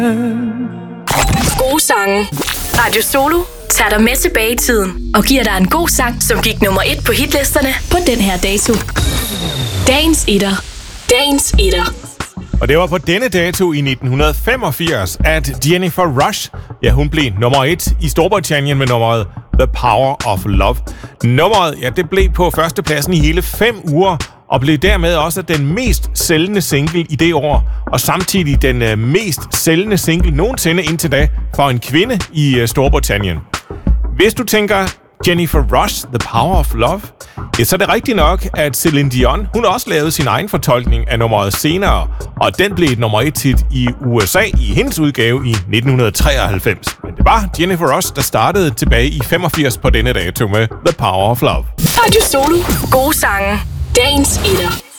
Gode sange. Radio Solo tager dig med tilbage i tiden og giver dig en god sang, som gik nummer 1 på hitlisterne på den her dato. Dagens etter. Dagens etter. Og det var på denne dato i 1985, at Jennifer Rush, hun blev nummer 1 i Storbritannien med nummeret The Power of Love. Nummeret, det blev på førstepladsen i hele 5 uger, og blev dermed også den mest sælgende single i det år, og samtidig den mest sælgende single nogensinde indtil da for en kvinde i Storbritannien. Hvis du tænker Jennifer Rush, The Power of Love, så er det rigtigt nok, at Celine Dion, hun også lavede sin egen fortolkning af nummeret senere, og den blev et nummer 1-hit i USA i hendes udgave i 1993. Men det var Jennifer Rush, der startede tilbage i 85 på denne dato med The Power of Love. Radio Solo. Gode sange. Dagens etter.